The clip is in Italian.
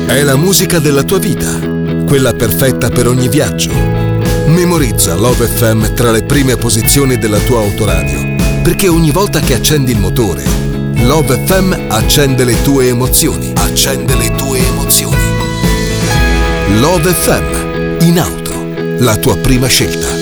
È la musica della tua vita, quella perfetta per ogni viaggio. Memorizza Love FM tra le prime posizioni della tua autoradio, perché ogni volta che accendi il motore, Love FM accende le tue emozioni. Accende le tue emozioni. Love FM, in auto, la tua prima scelta.